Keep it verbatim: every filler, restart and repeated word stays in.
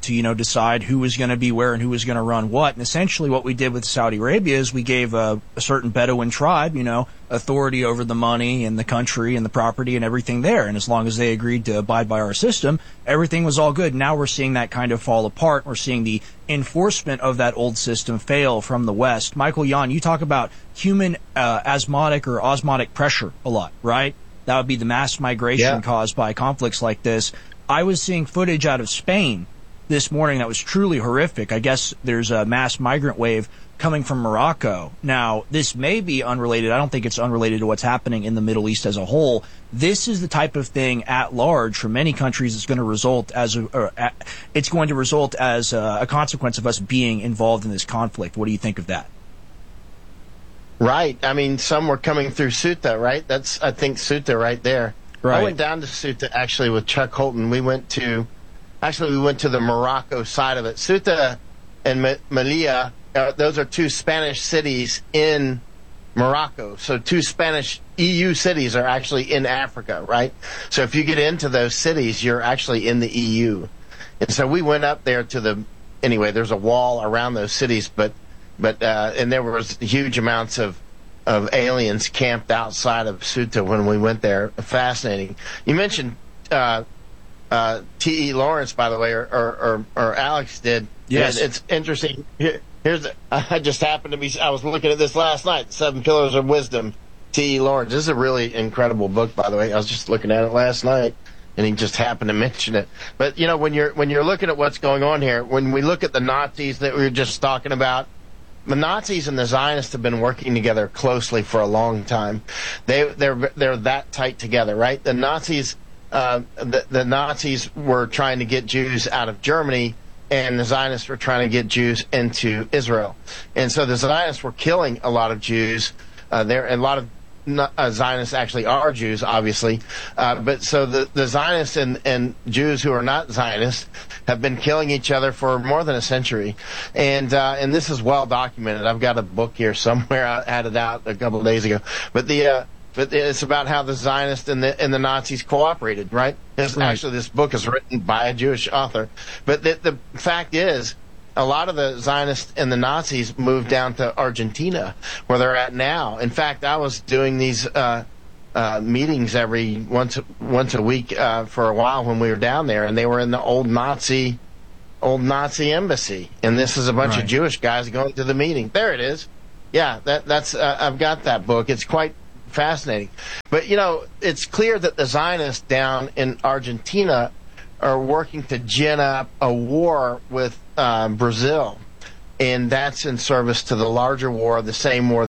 to, you know, decide who was going to be where and who was going to run what. And essentially what we did with Saudi Arabia is we gave a, a certain Bedouin tribe, you know, authority over the money and the country and the property and everything there. And as long as they agreed to abide by our system, everything was all good. Now we're seeing that kind of fall apart. We're seeing the enforcement of that old system fail from the West. Michael Yon, you talk about human uh, osmotic or osmotic pressure a lot, right? That would be the mass migration yeah. caused by conflicts like this. I was seeing footage out of Spain this morning that was truly horrific. I guess there's a mass migrant wave coming from Morocco. Now, this may be unrelated. I don't think it's unrelated to what's happening in the Middle East as a whole. This is the type of thing at large for many countries that's going to result as a, or a it's going to result as a, a consequence of us being involved in this conflict. What do you think of that? Right. I mean, some were coming through Ceuta, right? That's, I think, Ceuta right there. Right. I went down to Ceuta, actually, with Chuck Holton. We went to, actually, we went to the Morocco side of it. Ceuta and M- Melilla, uh, those are two Spanish cities in Morocco. So two Spanish E U cities are actually in Africa, right? So if you get into those cities, you're actually in the E U. And so we went up there to the, anyway, there's a wall around those cities, but But uh, and there was huge amounts of of aliens camped outside of Ceuta when we went there. Fascinating. You mentioned uh, uh, T E Lawrence, by the way, or or, or, or Alex did. Yes, and it's interesting. Here, here's the, I just happened to be. I was looking at this last night. Seven Pillars of Wisdom. T E Lawrence. This is a really incredible book, by the way. I was just looking at it last night, and he just happened to mention it. But you know, when you're when you're looking at what's going on here, when we look at the Nazis that we were just talking about. The Nazis and the Zionists have been working together closely for a long time. They they're they're that tight together, right? The Nazis uh, the, the Nazis were trying to get Jews out of Germany, and the Zionists were trying to get Jews into Israel. And so the Zionists were killing a lot of Jews uh, there, and a lot of uh, Zionists actually are Jews, obviously. Uh, but so the, the Zionists and, and Jews who are not Zionists have been killing each other for more than a century. And uh, and this is well documented. I've got a book here somewhere. I had it out a couple of days ago. But the uh, but it's about how the Zionists and the and the Nazis cooperated, right? It's, right. Actually, this book is written by a Jewish author. But the, the fact is, a lot of the Zionists and the Nazis moved down to Argentina, where they're at now. In fact, I was doing these uh, uh, meetings every once once a week uh, for a while when we were down there, and they were in the old Nazi old Nazi embassy. And this is a bunch right. of Jewish guys going to the meeting. There it is. Yeah, that that's uh, I've got that book. It's quite fascinating. But you know, it's clear that the Zionists down in Argentina are working to gin up a war with uh, Brazil, and that's in service to the larger war, the same war